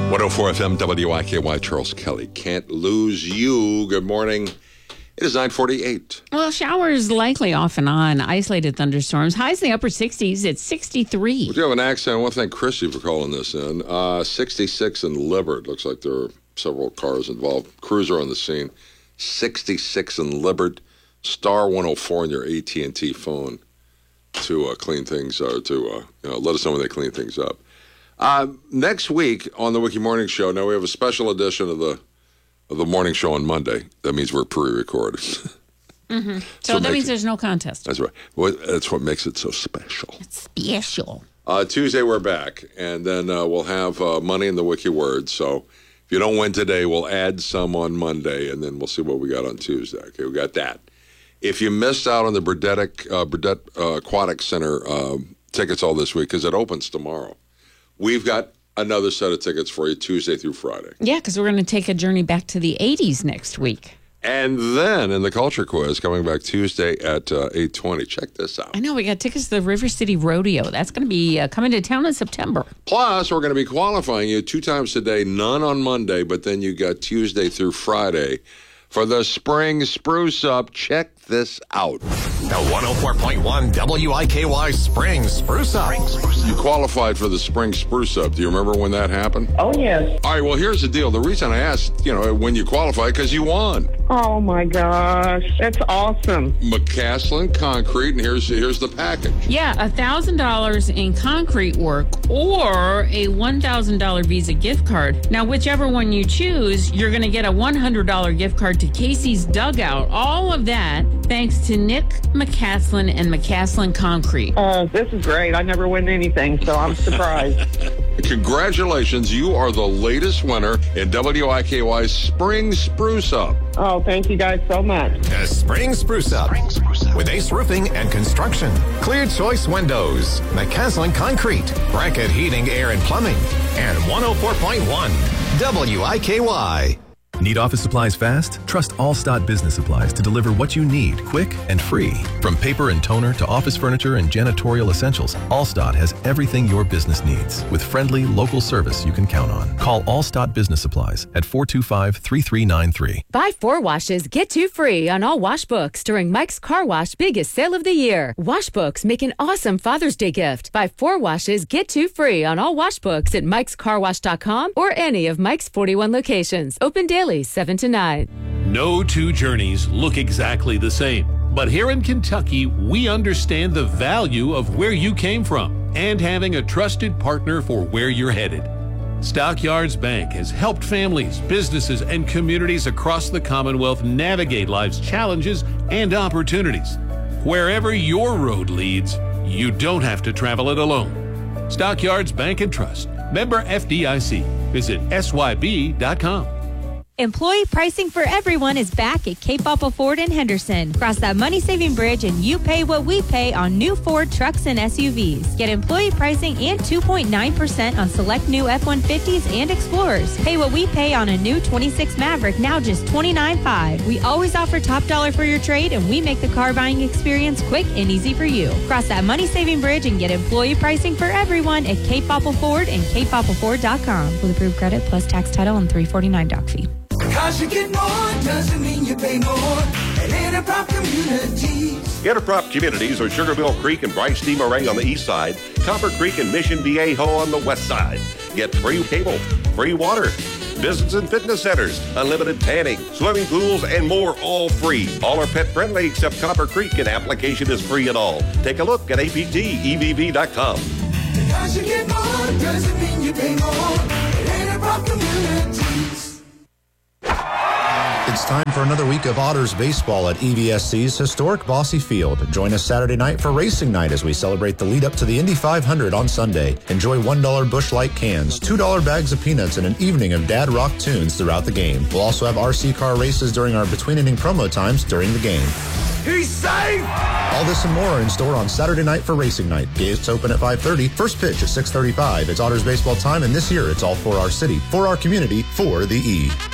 104 FM WIKY, Charles Kelly. Can't lose you. Good morning. It is 9:48. Well, showers likely off and on. Isolated thunderstorms. Highs in the upper 60s. It's 63. We do have an accident. I want to thank Christy for calling this in. 66 in Libbard. Looks like there are several cars involved. Cruiser on the scene. 66 in Libbard. Star 104 on your AT&T phone to clean things, or to let us know when they clean things up. Next week on the Wiki Morning Show, now we have a special edition of the morning show on Monday. That means we're pre-recorded. Mm-hmm. So that means there's no contest. That's right. That's what makes it so special. It's special. Tuesday we're back, and then we'll have money in the Wiki Words. So if you don't win today, we'll add some on Monday, and then we'll see what we got on Tuesday. Okay, we got that. If you missed out on the Burdett Aquatic Center tickets all this week, because it opens tomorrow, we've got another set of tickets for you Tuesday through Friday. Yeah, because we're going to take a journey back to the 80s next week. And then in the Culture Quiz, coming back Tuesday at 8:20. Check this out. I know, we got tickets to the River City Rodeo. That's going to be coming to town in September. Plus, we're going to be qualifying you 2 times today, none on Monday, but then you got Tuesday through Friday for the Spring Spruce Up. Check this out. The 104.1 WIKY Spring Spruce Up. You qualified for the Spring Spruce Up. Do you remember when that happened? Oh, yes. All right, well, here's the deal. The reason I asked, when you qualified, because you won. Oh, my gosh. That's awesome. McCaslin Concrete, and here's the package. Yeah, $1,000 in concrete work or a $1,000 Visa gift card. Now, whichever one you choose, you're going to get a $100 gift card to Casey's Dugout. All of that thanks to Nick McCaslin and McCaslin Concrete. This is great. I never win anything, so I'm surprised. Congratulations. You are the latest winner in WIKY's Spring Spruce Up. Oh, thank you guys so much. The Spring Spruce Up with Ace Roofing and Construction, Clear Choice Windows, McCaslin Concrete, Bracket Heating, Air and Plumbing, and 104.1 WIKY. Need office supplies fast? Trust Allstott Business Supplies to deliver what you need, quick and free. From paper and toner to office furniture and janitorial essentials, Allstott has everything your business needs with friendly, local service you can count on. Call Allstott Business Supplies at 425-3393. Buy 4 washes, get 2 free on all wash books during Mike's Car Wash biggest sale of the year. Wash books make an awesome Father's Day gift. Buy 4 washes, get 2 free on all wash books at mikescarwash.com or any of Mike's 41 locations. Open daily 7 to 9. No 2 journeys look exactly the same. But here in Kentucky, we understand the value of where you came from and having a trusted partner for where you're headed. Stockyards Bank has helped families, businesses, and communities across the Commonwealth navigate life's challenges and opportunities. Wherever your road leads, you don't have to travel it alone. Stockyards Bank and Trust. Member FDIC. Visit SYB.com. Employee pricing for everyone is back at Cape Apple Ford in Henderson. Cross that money-saving bridge and you pay what we pay on new Ford trucks and SUVs. Get employee pricing and 2.9% on select new F-150s and Explorers. Pay what we pay on a new 26 Maverick, now just $29,500. We always offer top dollar for your trade, and we make the car buying experience quick and easy for you. Cross that money-saving bridge and get employee pricing for everyone at Cape Apple Ford and CapeAppleFord.com. With approved credit plus tax title and $349 doc fee. Because you get more doesn't mean you pay more at Interprop Communities. Interprop Communities are Sugarmill Creek and Bryce D. Moray on the east side, Copper Creek and Mission Viejo on the west side. Get free cable, free water, business and fitness centers, unlimited tanning, swimming pools, and more, all free. All are pet friendly except Copper Creek, and application is free at all. Take a look at aptevv.com. Because you get more doesn't mean you pay more at Interprop Communities. It's time for another week of Otters baseball at EVSC's historic Bosse Field. Join us Saturday night for Racing Night as we celebrate the lead up to the Indy 500 on Sunday. Enjoy $1 Busch Light cans, $2 bags of peanuts, and an evening of dad rock tunes throughout the game. We'll also have RC car races during our between inning promo times during the game. He's safe! All this and more are in store on Saturday night for Racing Night. Gates open at 5:30, first pitch at 6:35. It's Otters baseball time, and this year it's all for our city, for our community, for the E.